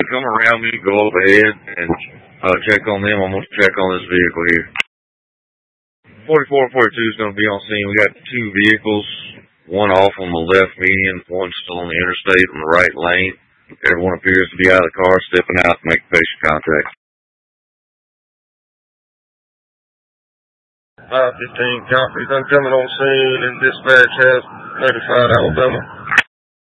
come around me, go up ahead, and check on them. I'm going to check on this vehicle here. 44 and 42 is going to be on scene. We got two vehicles, one off on the left median, one still on the interstate on the right lane. Everyone appears to be out of the car, stepping out to make patient contact. 515 copy. I'm coming on scene and dispatch has notified Alabama.